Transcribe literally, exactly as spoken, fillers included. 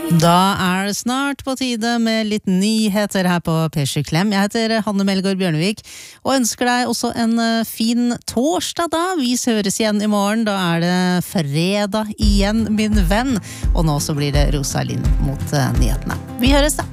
Da er det snart på tide med litt nyheter her på P sju Klem. Jeg heter Hanne Melgaard Bjørnevik, og ønsker deg også en fin torsdag da. Vi høres igjen i morgen, da er det fredag igjen, min venn. Og nå så blir det Rosalind mot nyhetene. Vi høres da!